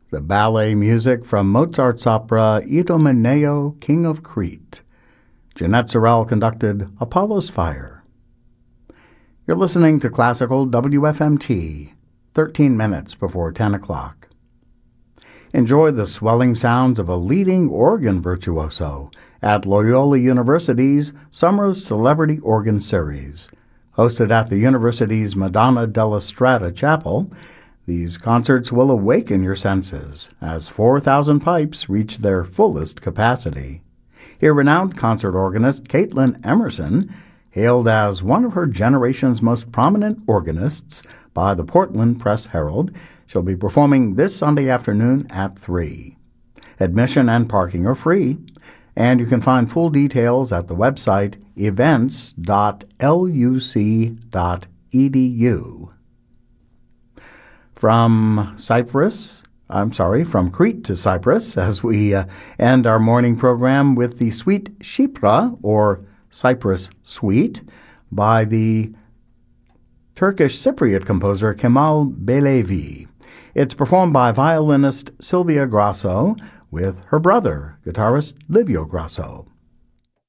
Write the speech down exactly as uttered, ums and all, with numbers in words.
the ballet music from Mozart's opera Idomeneo, King of Crete. Jeanette Sorrell conducted Apollo's Fire. You're listening to Classical W F M T, thirteen minutes before ten o'clock. Enjoy the swelling sounds of a leading organ virtuoso at Loyola University's Summer Celebrity Organ Series. Hosted at the university's Madonna della Strata Chapel, these concerts will awaken your senses as four thousand pipes reach their fullest capacity. Hear renowned concert organist Caitlin Emerson, hailed as one of her generation's most prominent organists by the Portland Press-Herald. She'll be performing this Sunday afternoon at three. Admission and parking are free, and you can find full details at the website events dot l u c dot e d u. From Cyprus, I'm sorry, from Crete to Cyprus, as we uh, end our morning program with the Suite Chypre, or Cyprus Suite, by the Turkish Cypriot composer Kemal Beylevi. It's performed by violinist Sylvia Grasso with her brother, guitarist Livio Grasso.